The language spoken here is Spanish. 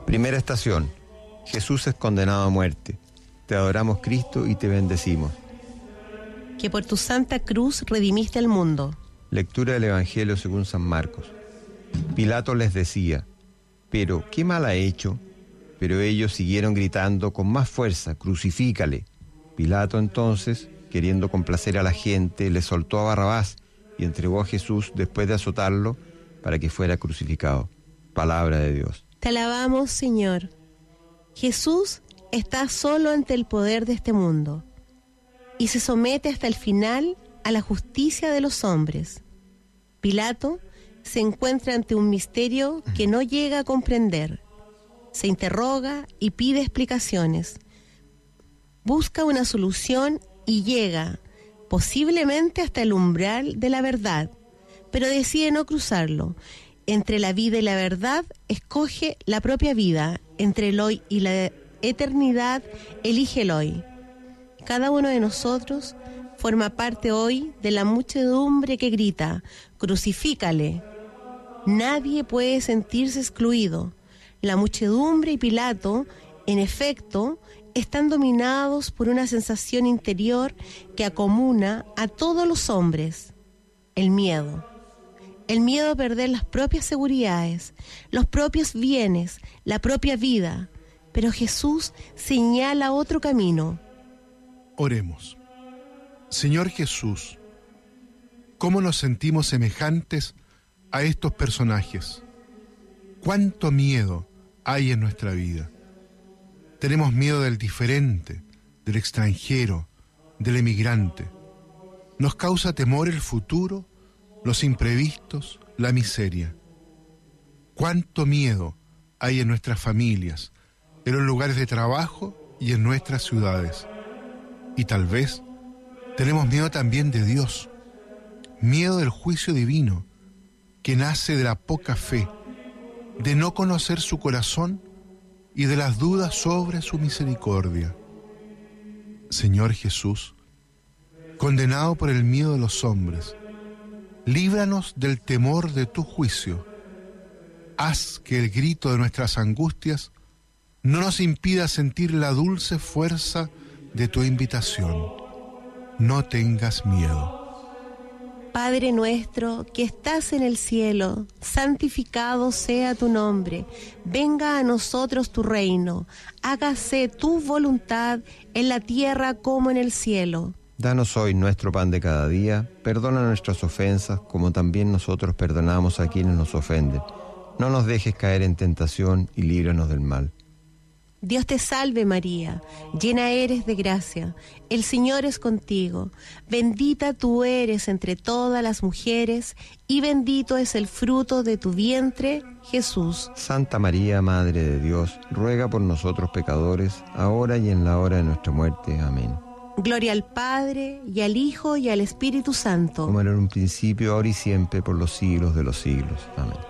Primera estación. Jesús es condenado a muerte. Te adoramos, Cristo, y te bendecimos. Que por tu santa cruz redimiste al mundo. Lectura del Evangelio según San Marcos. Pilato les decía: «¿Pero qué mal ha hecho?». Pero ellos siguieron gritando con más fuerza: «¡Crucifícale!». Pilato entonces, queriendo complacer a la gente, le soltó a Barrabás y entregó a Jesús después de azotarlo para que fuera crucificado. Palabra de Dios. Te alabamos, Señor. Jesús está solo ante el poder de este mundo y se somete hasta el final a la justicia de los hombres. Pilato se encuentra ante un misterio que no llega a comprender. Se interroga y pide explicaciones. Busca una solución y llega, posiblemente hasta el umbral de la verdad, pero decide no cruzarlo. Entre la vida y la verdad, escoge la propia vida. Entre el hoy y la eternidad, elige el hoy. Cada uno de nosotros forma parte hoy de la muchedumbre que grita: «Crucifícale». Nadie puede sentirse excluido. La muchedumbre y Pilato, en efecto, están dominados por una sensación interior que acomuna a todos los hombres: el miedo. El miedo a perder las propias seguridades, los propios bienes, la propia vida. Pero Jesús señala otro camino. Oremos. Señor Jesús, ¿cómo nos sentimos semejantes a estos personajes? ¿Cuánto miedo hay en nuestra vida? Tenemos miedo del diferente, del extranjero, del emigrante. Nos causa temor el futuro, los imprevistos, la miseria. Cuánto miedo hay en nuestras familias, en los lugares de trabajo y en nuestras ciudades. Y tal vez tenemos miedo también de Dios, miedo del juicio divino que nace de la poca fe, de no conocer su corazón y de las dudas sobre su misericordia. Señor Jesús, condenado por el miedo de los hombres, líbranos del temor de tu juicio. Haz que el grito de nuestras angustias no nos impida sentir la dulce fuerza de tu invitación. No tengas miedo. Padre nuestro que estás en el cielo, santificado sea tu nombre. Venga a nosotros tu reino. Hágase tu voluntad en la tierra como en el cielo. Danos hoy nuestro pan de cada día, perdona nuestras ofensas, como también nosotros perdonamos a quienes nos ofenden. No nos dejes caer en tentación y líbranos del mal. Dios te salve María, llena eres de gracia, el Señor es contigo. Bendita tú eres entre todas las mujeres, y bendito es el fruto de tu vientre, Jesús. Santa María, Madre de Dios, ruega por nosotros pecadores, ahora y en la hora de nuestra muerte. Amén. Gloria al Padre, y al Hijo, y al Espíritu Santo. Como era en un principio, ahora y siempre, por los siglos de los siglos. Amén.